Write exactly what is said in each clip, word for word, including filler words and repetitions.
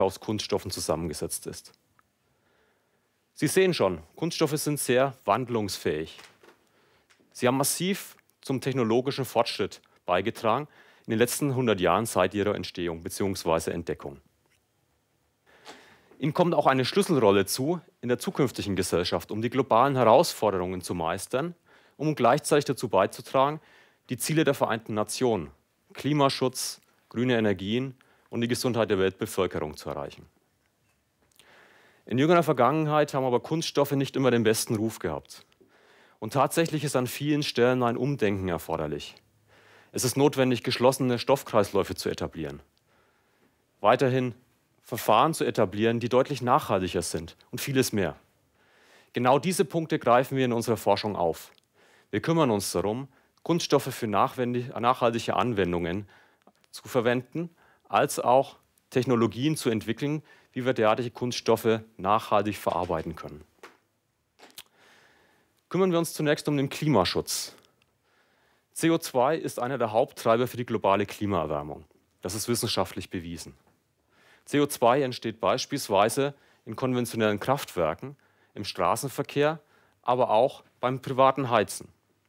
aus Kunststoffen zusammengesetzt ist. Sie sehen schon, Kunststoffe sind sehr wandlungsfähig. Sie haben massiv zum technologischen Fortschritt beigetragen in den letzten hundert Jahren seit ihrer Entstehung bzw. Entdeckung. Ihnen kommt auch eine Schlüsselrolle zu in der zukünftigen Gesellschaft, um die globalen Herausforderungen zu meistern, um gleichzeitig dazu beizutragen, die Ziele der Vereinten Nationen, Klimaschutz, grüne Energien und die Gesundheit der Weltbevölkerung zu erreichen. In jüngerer Vergangenheit haben aber Kunststoffe nicht immer den besten Ruf gehabt. Und tatsächlich ist an vielen Stellen ein Umdenken erforderlich. Es ist notwendig, geschlossene Stoffkreisläufe zu etablieren. Weiterhin Verfahren zu etablieren, die deutlich nachhaltiger sind und vieles mehr. Genau diese Punkte greifen wir in unserer Forschung auf. Wir kümmern uns darum, Kunststoffe für nachhaltige Anwendungen zu verwenden, als auch Technologien zu entwickeln, wie wir derartige Kunststoffe nachhaltig verarbeiten können. Kümmern wir uns zunächst um den Klimaschutz. C O zwei ist einer der Haupttreiber für die globale Klimaerwärmung. Das ist wissenschaftlich bewiesen. C O zwei entsteht beispielsweise in konventionellen Kraftwerken, im Straßenverkehr, aber auch beim privaten Heizen.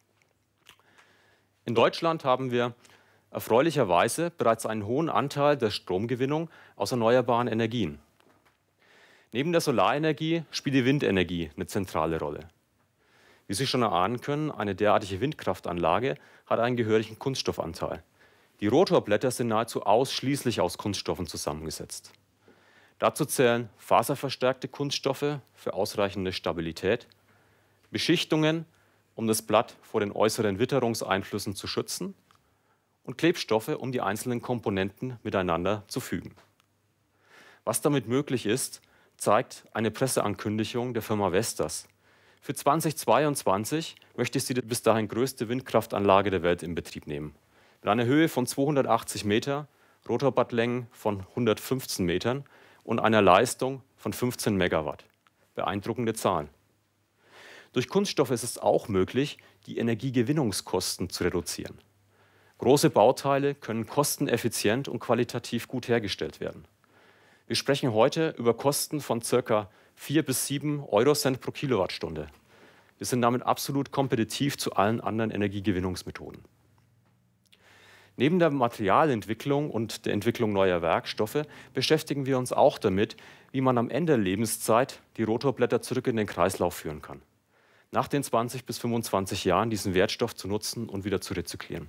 In Deutschland haben wir erfreulicherweise bereits einen hohen Anteil der Stromgewinnung aus erneuerbaren Energien. Neben der Solarenergie spielt die Windenergie eine zentrale Rolle. Wie Sie schon erahnen können, eine derartige Windkraftanlage hat einen gehörigen Kunststoffanteil. Die Rotorblätter sind nahezu ausschließlich aus Kunststoffen zusammengesetzt. Dazu zählen faserverstärkte Kunststoffe für ausreichende Stabilität, Beschichtungen, um das Blatt vor den äußeren Witterungseinflüssen zu schützen, und Klebstoffe, um die einzelnen Komponenten miteinander zu fügen. Was damit möglich ist, zeigt eine Presseankündigung der Firma Vestas. Für zweitausendzweiundzwanzig möchte sie die bis dahin größte Windkraftanlage der Welt in Betrieb nehmen. Mit einer Höhe von zweihundertachtzig Meter, Rotorblattlängen von hundertfünfzehn Metern und einer Leistung von fünfzehn Megawatt. Beeindruckende Zahlen. Durch Kunststoffe ist es auch möglich, die Energiegewinnungskosten zu reduzieren. Große Bauteile können kosteneffizient und qualitativ gut hergestellt werden. Wir sprechen heute über Kosten von ca. vier bis sieben Eurocent pro Kilowattstunde. Wir sind damit absolut kompetitiv zu allen anderen Energiegewinnungsmethoden. Neben der Materialentwicklung und der Entwicklung neuer Werkstoffe beschäftigen wir uns auch damit, wie man am Ende der Lebenszeit die Rotorblätter zurück in den Kreislauf führen kann. Nach den zwanzig bis fünfundzwanzig Jahren diesen Wertstoff zu nutzen und wieder zu rezyklieren.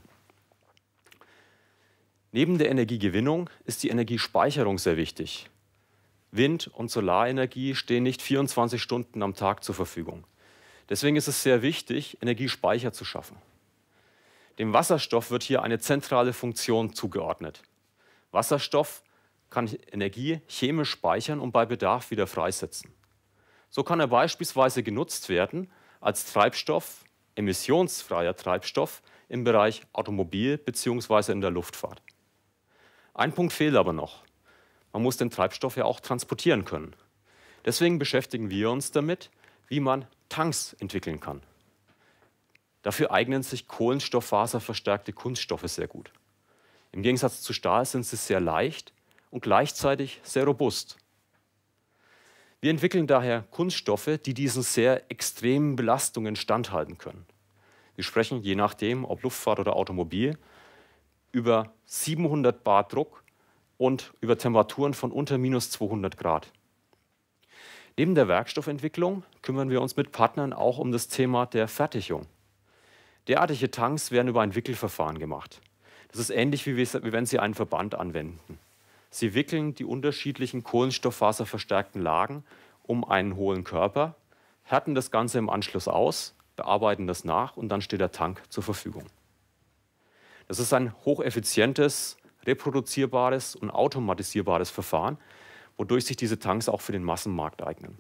Neben der Energiegewinnung ist die Energiespeicherung sehr wichtig. Wind- und Solarenergie stehen nicht vierundzwanzig Stunden am Tag zur Verfügung. Deswegen ist es sehr wichtig, Energiespeicher zu schaffen. Dem Wasserstoff wird hier eine zentrale Funktion zugeordnet. Wasserstoff kann Energie chemisch speichern und bei Bedarf wieder freisetzen. So kann er beispielsweise genutzt werden als Treibstoff, emissionsfreier Treibstoff im Bereich Automobil bzw. in der Luftfahrt. Ein Punkt fehlt aber noch. Man muss den Treibstoff ja auch transportieren können. Deswegen beschäftigen wir uns damit, wie man Tanks entwickeln kann. Dafür eignen sich kohlenstofffaserverstärkte Kunststoffe sehr gut. Im Gegensatz zu Stahl sind sie sehr leicht und gleichzeitig sehr robust. Wir entwickeln daher Kunststoffe, die diesen sehr extremen Belastungen standhalten können. Wir sprechen, je nachdem, ob Luftfahrt oder Automobil, über siebenhundert Bar Druck und über Temperaturen von unter minus zweihundert Grad. Neben der Werkstoffentwicklung kümmern wir uns mit Partnern auch um das Thema der Fertigung. Derartige Tanks werden über ein Wickelverfahren gemacht. Das ist ähnlich, wie wenn Sie einen Verband anwenden. Sie wickeln die unterschiedlichen kohlenstofffaserverstärkten Lagen um einen hohlen Körper, härten das Ganze im Anschluss aus, bearbeiten das nach und dann steht der Tank zur Verfügung. Das ist ein hocheffizientes, reproduzierbares und automatisierbares Verfahren, wodurch sich diese Tanks auch für den Massenmarkt eignen.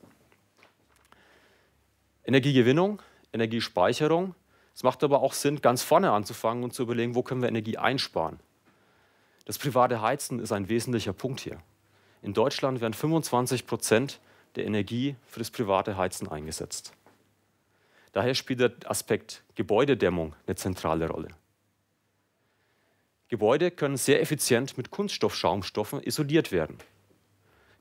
Energiegewinnung, Energiespeicherung. Es macht aber auch Sinn, ganz vorne anzufangen und zu überlegen, wo können wir Energie einsparen. Das private Heizen ist ein wesentlicher Punkt hier. In Deutschland werden fünfundzwanzig Prozent der Energie für das private Heizen eingesetzt. Daher spielt der Aspekt Gebäudedämmung eine zentrale Rolle. Gebäude können sehr effizient mit Kunststoffschaumstoffen isoliert werden.